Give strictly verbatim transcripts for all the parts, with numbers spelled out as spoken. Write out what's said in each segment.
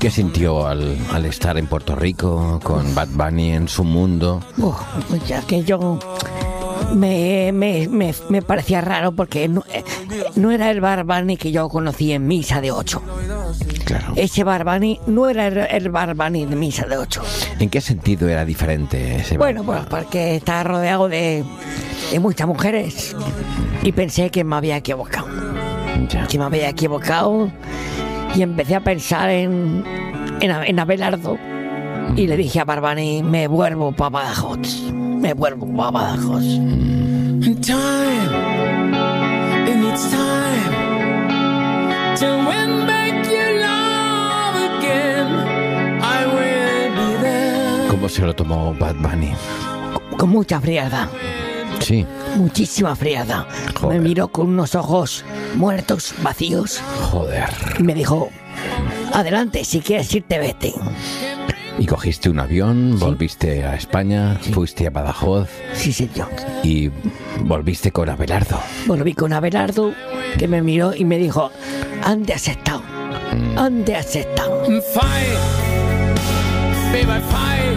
qué sintió al, al estar en Puerto Rico con Bad Bunny en su mundo? Uf, ya que yo me, me, me, me parecía raro porque no, no era el Bad Bunny que yo conocí en Misa de ocho. Claro. Ese Bad Bunny no era el, el Bad Bunny de Misa de ocho. ¿En qué sentido era diferente ese Bad Bueno, pues porque estaba rodeado de, de muchas mujeres y pensé que me había equivocado. Ya. Que me había equivocado y empecé a pensar en, en, en Abelardo y le dije a Bad Bunny, me vuelvo para Badajoz, me vuelvo para Badajoz. In time, and it's time to win back your love again. I will be there. ¿Cómo se lo tomó Bad Bunny? Con mucha frialdad, Sí. muchísima frialdad. Joder. Me miró con unos ojos muertos, vacíos, Joder. y me dijo, adelante, si quieres irte, vete. Y cogiste un avión, volviste a España, Sí. fuiste a Badajoz Sí, señor. y volviste con Abelardo. Volví con Abelardo, que me miró y me dijo, ¿dónde has estado? ¿Dónde has estado? Fight, baby, fight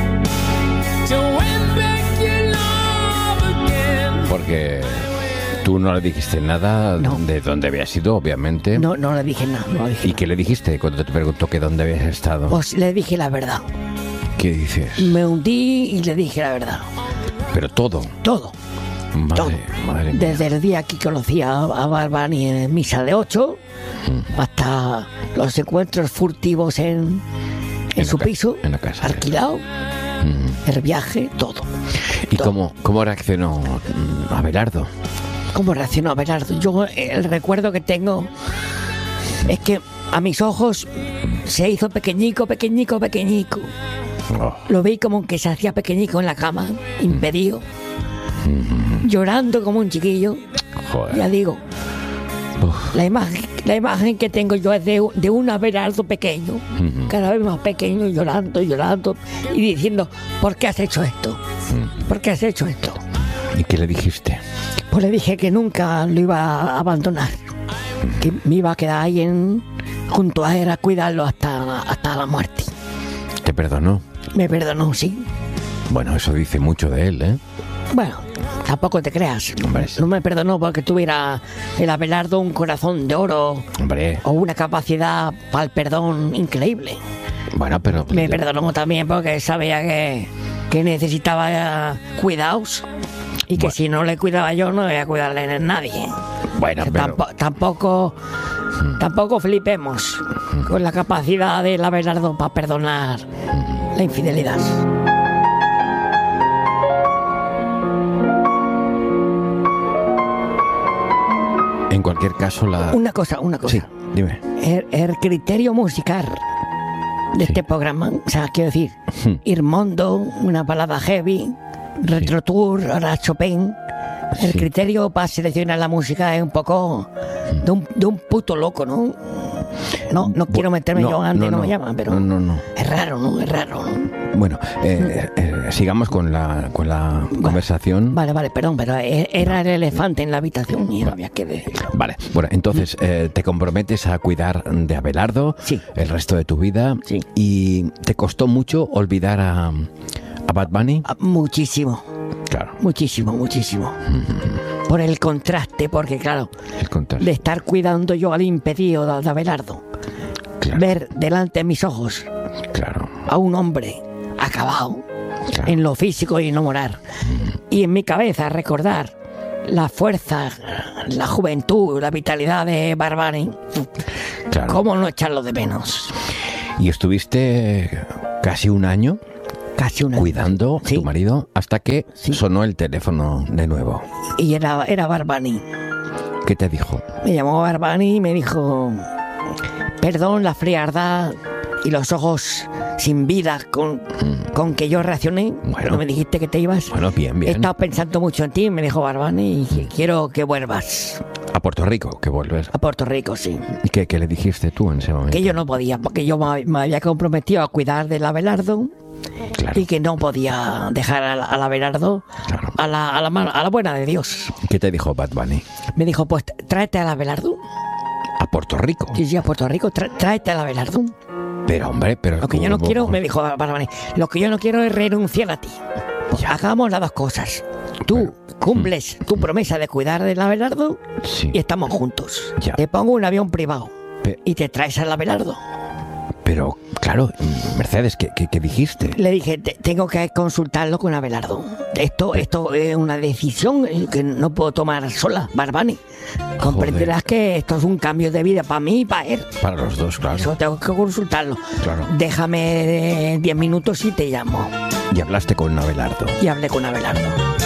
to win back your love again. Porque tú no le dijiste nada No. de dónde habías ido, obviamente. No, no le dije nada, no le dije ¿Y qué le dijiste cuando te preguntó que dónde habías estado? Pues le dije la verdad. ¿Qué dices? Me hundí y le dije la verdad. Pero todo. Todo. Madre, todo. madre mía. Desde el día que conocí a, a Bad Bunny en Misa de ocho hasta los encuentros furtivos en, en, En su la ca- piso, en la casa. alquilado, Mm. el viaje, todo. ¿Y todo. cómo, cómo reaccionó mm, Abelardo? ¿Cómo reaccionó Abelardo? Yo el recuerdo que tengo es que a mis ojos se hizo pequeñico, pequeñico, pequeñico. Oh, Lo vi como que se hacía pequeñico en la cama, impedido, llorando como un chiquillo. Ya joder. digo, Uf. la imagen, la imagen que tengo yo es de, de un Abelardo pequeño, Ujú. cada vez más pequeño, llorando, llorando y diciendo, ¿por qué has hecho esto? ¿Por qué has hecho esto? ¿Y qué le dijiste? Pues le dije que nunca lo iba a abandonar, que me iba a quedar ahí en, junto a él a cuidarlo hasta, hasta la muerte. ¿Te perdonó? Me perdonó, sí. Bueno, eso dice mucho de él, ¿eh? Bueno, tampoco te creas. Hombre, sí. No me perdonó porque tuviera el Abelardo un corazón de oro Hombre, o una capacidad para el perdón increíble. bueno, pero... Me perdonó también porque sabía que, que necesitaba eh, cuidados y que Bueno. si no le cuidaba yo no iba a cuidarle a nadie. Bueno, Que pero... tampo- tampoco, tampoco flipemos con la capacidad del Abelardo para perdonar la infidelidad. En cualquier caso, la... Una cosa, una cosa. Sí, dime. El, el criterio musical de Sí. este programa, o sea, quiero decir, Hmm. Irmondo, una balada heavy, Retro Tour, ahora Chopin. El Sí. criterio para seleccionar la música es un poco de un, de un puto loco, ¿no? No, no quiero meterme no, yo antes, no, no, no. me llaman, pero No, no, no. es raro, ¿no? Es raro, ¿no? Bueno, eh, eh, sigamos con la, con la conversación. Vale, vale, perdón, pero e- era el elefante en la habitación y no había que decirlo. Vale, bueno, entonces eh, te comprometes a cuidar de Abelardo Sí. el resto de tu vida. Sí. ¿Y te costó mucho olvidar a, a Bad Bunny? Ah, Muchísimo, Claro, muchísimo, muchísimo. Por el contraste, porque claro, el contraste. de estar cuidando yo al impedido de, de Abelardo, Claro, ver delante de mis ojos claro, a un hombre acabado claro. en lo físico y en lo moral, y en mi cabeza recordar la fuerza, la juventud, la vitalidad de Bad Bunny, claro. ¿cómo no echarlo de menos? Y estuviste casi un año Casi una... cuidando a Sí. tu marido hasta que Sí. sonó el teléfono de nuevo. Y era, era Bad Bunny. ¿Qué te dijo? Me llamó Bad Bunny y me dijo, perdón la frialdad y los ojos sin vida con, con que yo reaccioné. Bueno. Cuando me dijiste que te ibas. Bueno, bien, He bien. estado pensando mucho en ti, me dijo Bad Bunny, y quiero que vuelvas A Puerto Rico, que vuelves. a Puerto Rico, sí. ¿Y qué, qué le dijiste tú en ese momento? Que yo no podía, porque yo me me había comprometido a cuidar del Abelardo Claro. y que no podía dejar al, al Abelardo Claro. a la, a, la, mano- a la buena de Dios. ¿Qué te dijo Bad Bunny? Me dijo, pues tráete al Abelardo. A Puerto Rico. Sí, sí, a Puerto Rico, tra- tráete al Abelardo. Pero, hombre, pero... Lo que yo no quiero, me dijo Barbani, lo que yo no quiero es renunciar a ti. Ya. Hagamos las dos cosas. Tú Bueno. cumples tu promesa de cuidar del Abelardo Sí. y estamos juntos. Ya. Te pongo un avión privado Pe- y te traes al Abelardo. Pero, claro, Mercedes, ¿qué, qué, qué dijiste? Le dije, "Te- tengo que consultarlo con Abelardo. Esto, esto es una decisión que no puedo tomar sola, Barbani. Comprenderás que esto es un cambio de vida para mí y para él. Para los dos, claro. Eso tengo que consultarlo. Claro. Déjame diez minutos y te llamo. Y hablaste con Abelardo. Y hablé con Abelardo.